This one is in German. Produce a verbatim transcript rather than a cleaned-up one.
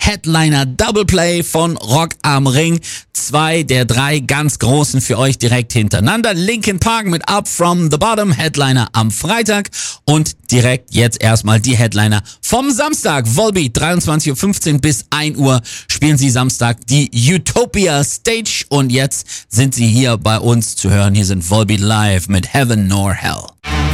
Headliner Double Play von Rock am Ring. Zwei der drei ganz großen für euch direkt hintereinander. Linkin Park mit Up From The Bottom, Headliner am Freitag. Und direkt jetzt erstmal die Headliner vom Samstag. Volbeat, dreiundzwanzig Uhr fünfzehn bis ein Uhr spielen sie Samstag die Utopia Stage. Und jetzt sind sie hier bei uns zu hören. Hier sind Volbeat live mit Heaven Nor Hell.